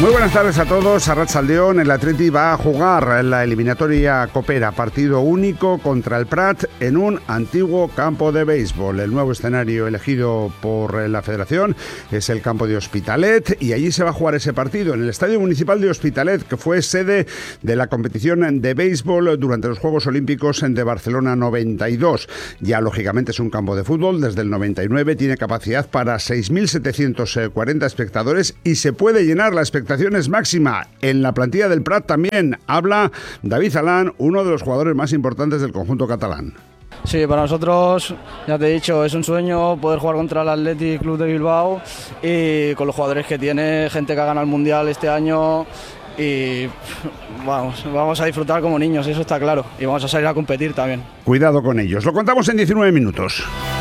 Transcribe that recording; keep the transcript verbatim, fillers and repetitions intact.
Muy buenas tardes a todos. Arratsaldeón, el Atleti va a jugar en la eliminatoria copera, partido único contra el Prat en un antiguo campo de béisbol. El nuevo escenario elegido por la Federación es el campo de Hospitalet y allí se va a jugar ese partido en el Estadio Municipal de Hospitalet, que fue sede de la competición de béisbol durante los Juegos Olímpicos de Barcelona noventa y dos. Ya lógicamente es un campo de fútbol, desde el noventa y nueve tiene capacidad para seis mil setecientos cuarenta espectadores y se puede llenar la expectativa. Es máxima. En la plantilla del Prat también habla David Alán, uno de los jugadores más importantes del conjunto catalán. Sí, para nosotros, ya te he dicho, es un sueño poder jugar contra el Athletic Club de Bilbao y con los jugadores que tiene, gente que ha ganado el Mundial este año y vamos, vamos a disfrutar como niños, eso está claro, y vamos a salir a competir también. Cuidado con ellos, lo contamos en diecinueve minutos.